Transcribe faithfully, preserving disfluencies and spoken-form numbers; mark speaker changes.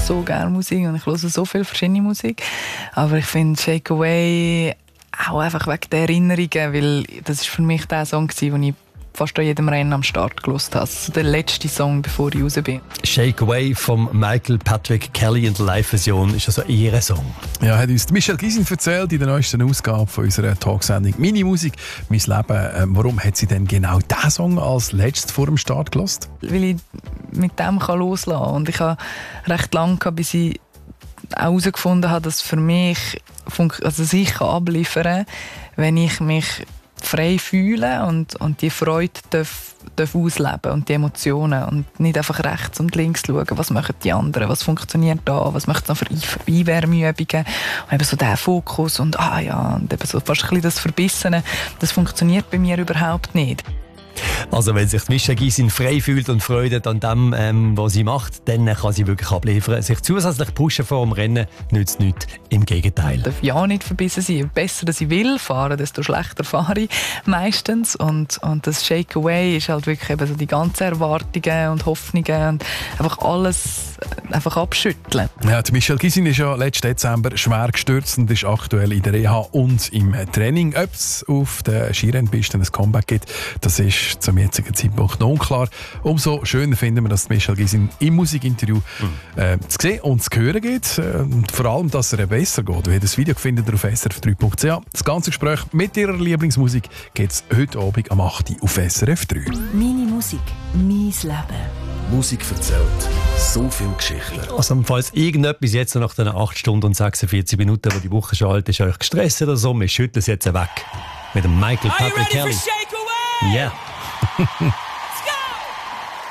Speaker 1: so gerne Musik und ich höre so viel verschiedene Musik. Aber ich finde Shake Away auch einfach wegen der Erinnerungen, weil das ist für mich der Song gewesen, den ich fast an jedem Rennen am Start gehört habe. Also der letzte Song, bevor ich raus bin.
Speaker 2: Shake Away von Michael Patrick Kelly in der Live-Version ist also ihr Song.
Speaker 3: Ja, hat uns Michelle Gysin erzählt in der neuesten Ausgabe von unserer Talksendung «Meine Musik, mein Leben». Ähm, warum hat sie denn genau diesen Song als letztes vor dem Start gehört?
Speaker 1: Weil ich mit dem kann loslassen kann. Und ich habe recht lange gehabt, bis ich herausgefunden habe, dass für mich also ich kann abliefern kann, wenn ich mich frei fühlen und, und die Freude darf, darf ausleben und die Emotionen und nicht einfach rechts und links schauen, was machen die anderen, was funktioniert da, was möchten noch für Einwärmeübungen und eben so der Fokus und ah ja, und eben so fast ein bisschen das Verbissene, das funktioniert bei mir überhaupt nicht.
Speaker 2: Also wenn sich Michelle Gysin frei fühlt und Freude an dem, ähm, was sie macht, dann kann sie wirklich abliefern. Sich zusätzlich pushen vor dem Rennen nützt nichts. Im Gegenteil.
Speaker 1: Ich darf ja nicht verbissen sein. Je besser dass ich will fahren, desto schlechter fahre ich meistens. Und, und das Shake Away ist halt wirklich eben so die ganzen Erwartungen und Hoffnungen und einfach alles einfach abschütteln.
Speaker 3: Ja, die Michelle Gysin ist ja letzten Dezember schwer gestürzt und ist aktuell in der Reha und im Training. Ob es auf der Skirennpiste ein Comeback gibt, das ist zum jetzigen Zeitpunkt noch unklar. Umso schöner finden wir, dass Michelle Gysin im Musikinterview mhm. äh, zu sehen und zu hören geht. Äh, und vor allem, dass er besser geht. Wie das Video findet ihr auf s r f drei punkt c h. Das ganze Gespräch mit ihrer Lieblingsmusik gibt es heute Abend am acht Uhr auf S R F drei.
Speaker 4: Meine Musik, mein Leben.
Speaker 5: Musik erzählt so viele Geschichten.
Speaker 2: Also falls irgendetwas jetzt nach den acht Stunden und sechsundvierzig Minuten, wo die Woche schon alt ist, euch gestresst oder so, wir schütteln es jetzt weg. Mit dem Michael Patrick Kelly. Ja. Yeah.